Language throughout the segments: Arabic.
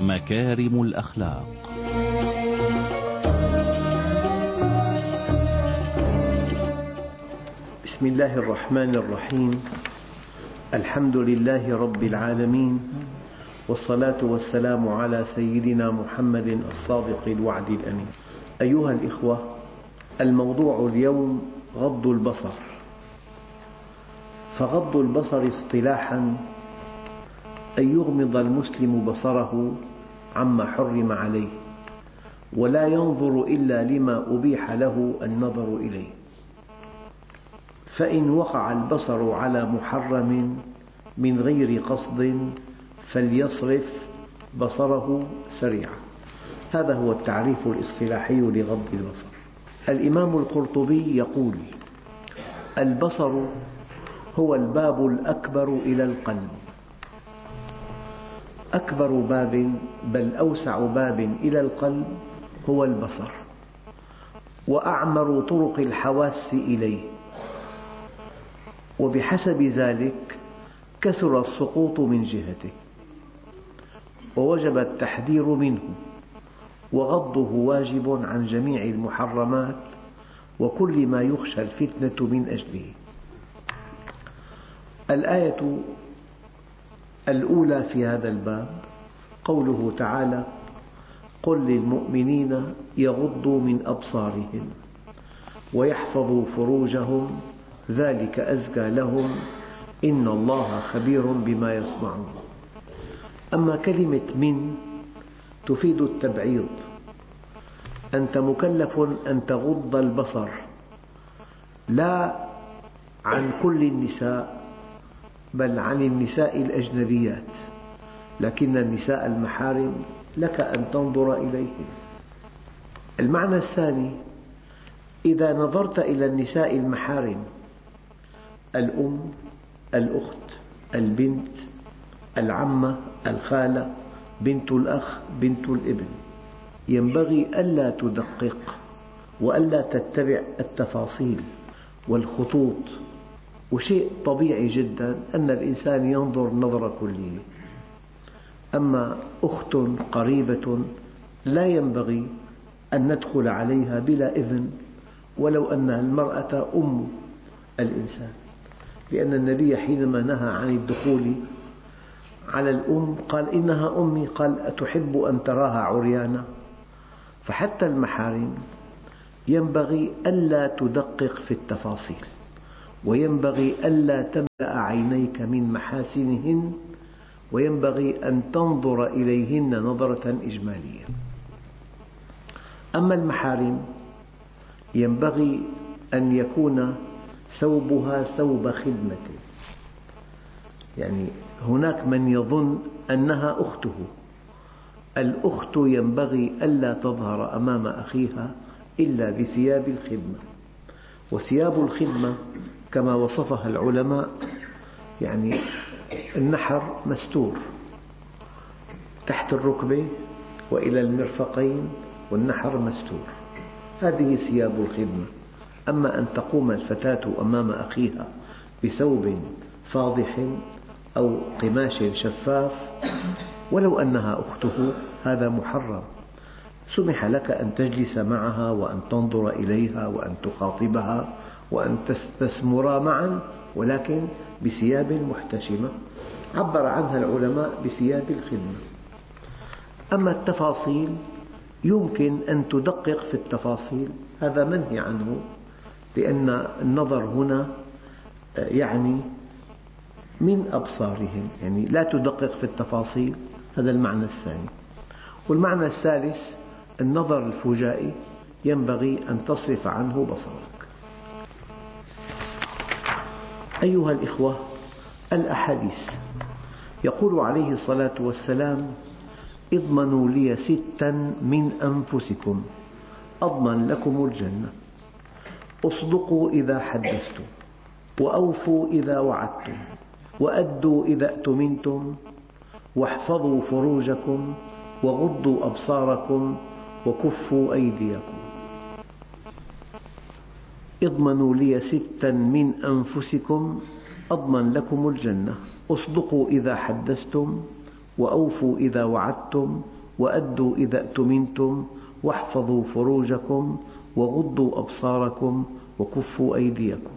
مكارم الأخلاق. بسم الله الرحمن الرحيم. الحمد لله رب العالمين، والصلاة والسلام على سيدنا محمد الصادق الوعد الأمين. أيها الإخوة، الموضوع اليوم غض البصر. فغض البصر اصطلاحا أن يغمض المسلم بصره عما حرم عليه، ولا ينظر إلا لما أبيح له النظر إليه. فإن وقع البصر على محرم من غير قصد فليصرف بصره سريعا. هذا هو التعريف الاصطلاحي لغض البصر. الإمام القرطبي يقول: البصر هو الباب الأكبر إلى القلب. أكبر باب بل أوسع باب إلى القلب هو البصر، وأعمر طرق الحواس إليه، وبحسب ذلك كثر السقوط من جهته، ووجب التحذير منه، وغضه واجب عن جميع المحرمات وكل ما يخشى الفتنة من أجله. الآية الأولى في هذا الباب قوله تعالى: قل للمؤمنين يغضوا من أبصارهم ويحفظوا فروجهم ذلك أزكى لهم إن الله خبير بما يصنعون. أما كلمة من تفيد التبعيض. أنت مكلف أن تغض البصر، لا عن كل النساء بل عن النساء الأجنبيات، لكن النساء المحارم لك أن تنظر إليهن. المعنى الثاني: إذا نظرت إلى النساء المحارم، الأم، الأخت، البنت، العمة، الخالة، بنت الأخ، بنت الابن، ينبغي ألا تدقق وألا تتبع التفاصيل والخطوط. وشيء طبيعي جدا أن الإنسان ينظر نظر كلية. أما أخت قريبة لا ينبغي أن ندخل عليها بلا إذن، ولو أن المرأة أم الإنسان، لأن النبي حينما نهى عن الدخول على الأم قال: إنها أمي. قال: أتحب أن تراها عريانة؟ فحتى المحارم ينبغي ألا تدقق في التفاصيل، وينبغي ألا تملأ عينيك من محاسنهن، وينبغي أن تنظر إليهن نظرة إجمالية. أما المحارم ينبغي أن يكون ثوبها ثوب خدمة، يعني هناك من يظن أنها أخته. الأخت ينبغي ألا تظهر أمام أخيها إلا بثياب الخدمة، وثياب الخدمة كما وصفها العلماء يعني النحر مستور تحت الركبة وإلى المرفقين، والنحر مستور، هذه ثياب الخدمة. أما أن تقوم الفتاة أمام أخيها بثوب فاضح أو قماش شفاف ولو أنها أخته هذا محرم. سمح لك أن تجلس معها وأن تنظر إليها وأن تخاطبها وأن تسمرا معا، ولكن بثياب محتشمة عبر عنها العلماء بثياب الخدمة. أما التفاصيل يمكن أن تدقق في التفاصيل، هذا منهي عنه، لأن النظر هنا يعني من أبصارهم، يعني لا تدقق في التفاصيل، هذا المعنى الثاني. والمعنى الثالث: النظر الفجائي ينبغي أن تصرف عنه بصرك. أيها الإخوة، الأحاديث يقول عليه الصلاة والسلام: اضمنوا لي 6 من أنفسكم أضمن لكم الجنة: اصدقوا إذا حدثتم، وأوفوا إذا وعدتم، وأدوا إذا اؤتمنتم، واحفظوا فروجكم، وغضوا أبصاركم، وكفوا أيديكم. اضمنوا لي 6 من أنفسكم أضمن لكم الجنة: اصدقوا إذا حدثتم، وأوفوا إذا وعدتم، وأدوا إذا اؤتمنتم واحفظوا فروجكم وغضوا أبصاركم وكفوا أيديكم.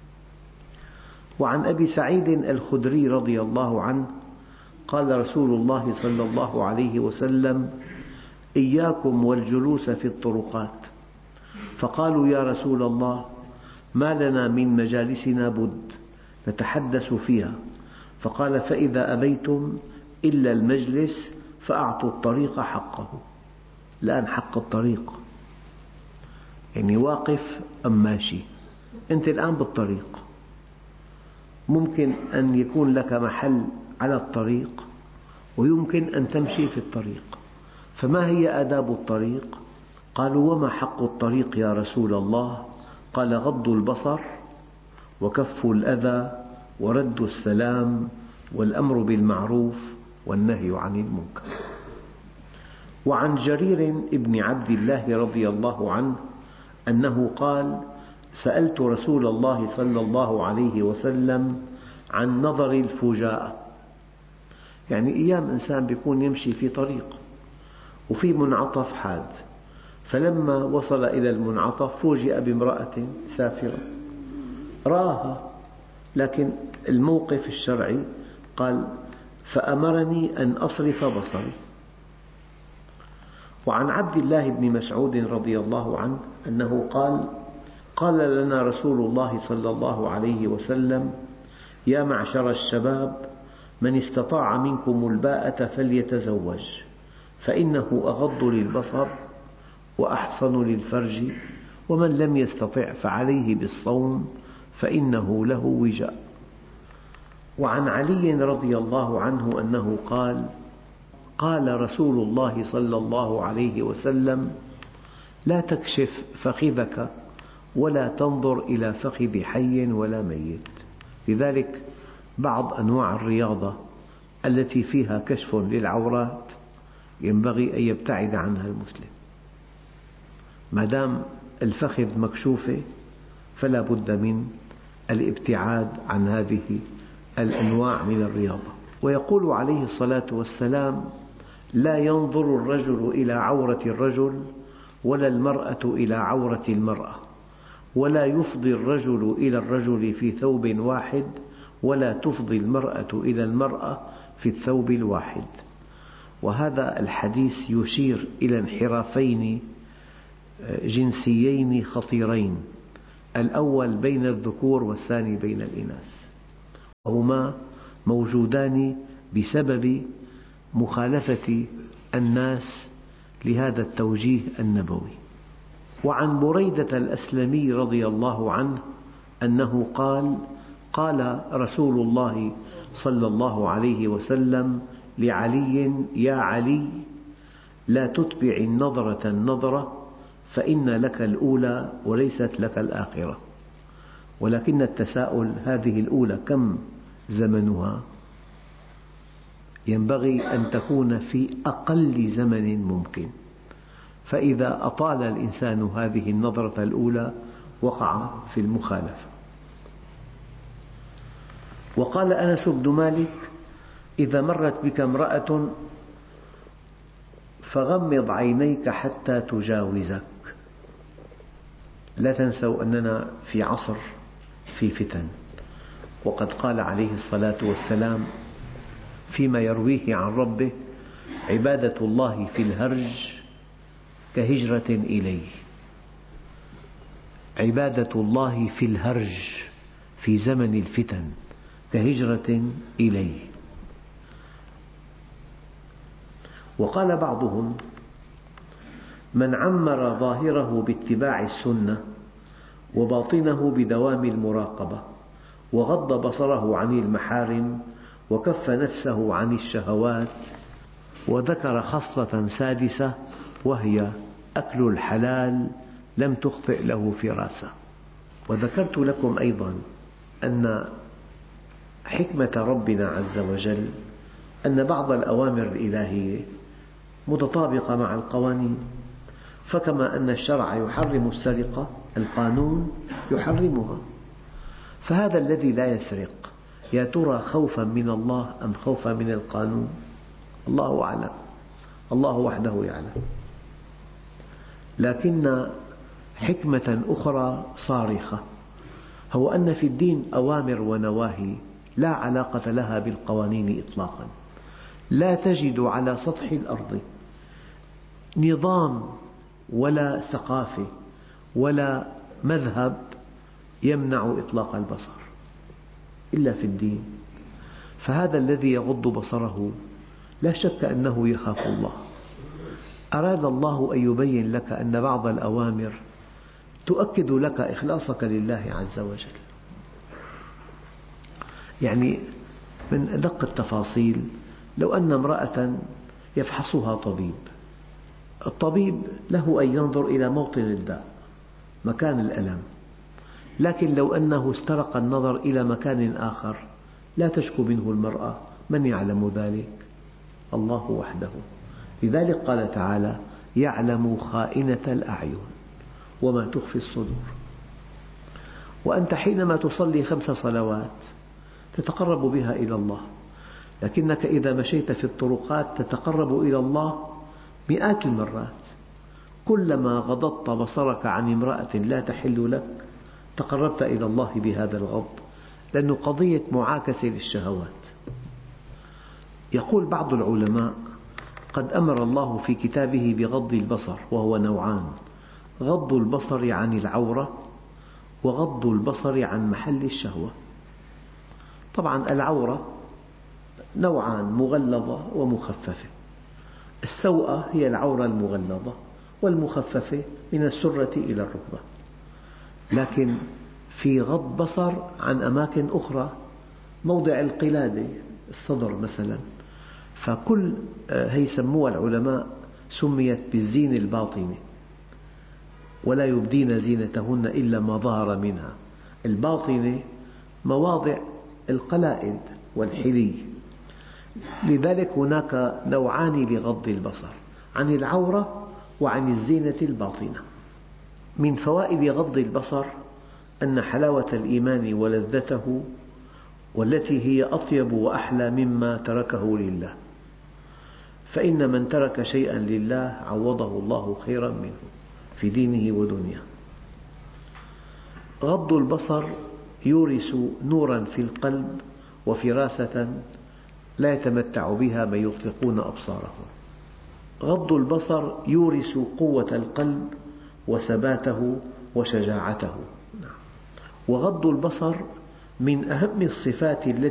وعن أبي سعيد الخدري رضي الله عنه قال رسول الله صلى الله عليه وسلم: إياكم والجلوس في الطرقات. فقالوا: يا رسول الله، ما لنا من مجالسنا بد نتحدث فيها. فقال: فإذا أبيتم إلا المجلس فأعطوا الطريق حقه. الآن حق الطريق يعني واقف أم ماشي؟ أنت الآن بالطريق، ممكن أن يكون لك محل على الطريق ويمكن أن تمشي في الطريق، فما هي آداب الطريق؟ قالوا: وما حق الطريق يا رسول الله؟ قال: غض البصر وكف الأذى ورد السلام والأمر بالمعروف والنهي عن المنكر. وعن جرير بن عبد الله رضي الله عنه أنه قال: سألت رسول الله صلى الله عليه وسلم عن نظر الفجاءة، يعني أيام إنسان يكون يمشي في طريق وفي منعطف حاد، فلما وصل إلى المنعطف فوجئ بامرأة سافرة رآها، لكن الموقف الشرعي قال: فأمرني أن أصرف بصري. وعن عبد الله بن مسعود رضي الله عنه أنه قال: قال لنا رسول الله صلى الله عليه وسلم: يا معشر الشباب، من استطاع منكم الباءة فليتزوج، فإنه أغض للبصر وأحصن للفرج، ومن لم يستطع فعليه بالصوم فإنه له وجاء. وعن علي رضي الله عنه أنه قال: قال رسول الله صلى الله عليه وسلم: لا تكشف فخذك ولا تنظر إلى فخذ حي ولا ميت. لذلك بعض أنواع الرياضة التي فيها كشف للعورات ينبغي أن يبتعد عنها المسلم، ما دام الفخذ مكشوفة فلا بد من الابتعاد عن هذه الأنواع من الرياضة. ويقول عليه الصلاة والسلام: لا ينظر الرجل إلى عورة الرجل ولا المرأة إلى عورة المرأة، ولا يفضي الرجل إلى الرجل في ثوب واحد، ولا تفضي المرأة إلى المرأة في الثوب الواحد. وهذا الحديث يشير إلى انحرافين جنسيين خطيرين، الأول بين الذكور والثاني بين الإناث، وهما موجودان بسبب مخالفة الناس لهذا التوجيه النبوي. وعن بريدة الأسلمي رضي الله عنه أنه قال: قال رسول الله صلى الله عليه وسلم لعلي: يا علي، لا تتبع النظرة النظرة، فإن لك الأولى وليست لك الآخرة. ولكن التساؤل: هذه الأولى كم زمنها؟ ينبغي أن تكون في أقل زمن ممكن، فإذا أطال الإنسان هذه النظرة الأولى وقع في المخالفة. وقال أنس بن مالك: إذا مرت بك امرأة فغمض عينيك حتى تجاوزك. لا تنسوا أننا في عصر في فتن، وقد قال عليه الصلاة والسلام فيما يرويه عن ربه: عبادة الله في الهرج كهجرة إليه. عبادة الله في الهرج في زمن الفتن كهجرة إليه. وقال بعضهم: من عمر ظاهره باتباع السنة وباطنه بدوام المراقبة، وغض بصره عن المحارم، وكف نفسه عن الشهوات. وذكر خصلة سادسة وهي أكل الحلال لم تخطئ له فراسة. وذكرت لكم أيضا أن حكمة ربنا عز وجل أن بعض الأوامر الإلهية متطابقة مع القوانين، فكما أن الشرع يحرم السرقة، القانون يحرمها. فهذا الذي لا يسرق يا ترى خوفا من الله أم خوفا من القانون؟ الله أعلم. الله وحده يعلم. لكن حكمة أخرى صارخة هو أن في الدين أوامر ونواهي لا علاقة لها بالقوانين إطلاقا. لا تجد على سطح الأرض نظام ولا ثقافة ولا مذهب يمنع إطلاق البصر إلا في الدين. فهذا الذي يغض بصره لا شك أنه يخاف الله. أراد الله أن يبين لك أن بعض الأوامر تؤكد لك إخلاصك لله عز وجل. يعني من أدق التفاصيل، لو أن امرأة يفحصها طبيب، الطبيب له أن ينظر إلى موطن الداء، مكان الألم، لكن لو أنه استرق النظر إلى مكان آخر لا تشكو منه المرأة، من يعلم ذلك؟ الله وحده. لذلك قال تعالى: يعلم خائنة الأعين وما تخفي الصدور. وأنت حينما تصلي 5 صلوات تتقرب بها إلى الله، لكنك إذا مشيت في الطرقات تتقرب إلى الله مئات المرات. كلما غضضت بصرك عن امرأة لا تحل لك تقربت إلى الله بهذا الغض، لأنه قضية معاكسة للشهوات. يقول بعض العلماء: قد أمر الله في كتابه بغض البصر، وهو نوعان: غض البصر عن العورة وغض البصر عن محل الشهوة. طبعا العورة نوعان: مغلظة ومخففة. السوءة هي العورة المغلظة، والمخففة من السرة إلى الركبة. لكن في غض بصر عن أماكن أخرى، موضع القلادة، الصدر مثلا، فكل هي سموها العلماء سميت بالزينة الباطنة، ولا يبدين زينتهن إلا ما ظهر منها. الباطنة مواضع القلائد والحلي. لذلك هناك نوعان لغض البصر: عن العورة وعن الزينة الباطنة. من فوائد غض البصر أن حلاوة الإيمان ولذته، والتي هي أطيب وأحلى مما تركه لله، فإن من ترك شيئا لله عوضه الله خيرا منه في دينه ودنياه. غض البصر يورث نورا في القلب وفراسة لا يتمتع بها من يطلقون أبصارهم. غض البصر يورث قوة القلب وثباته وشجاعته. وغض البصر من أهم الصفات التي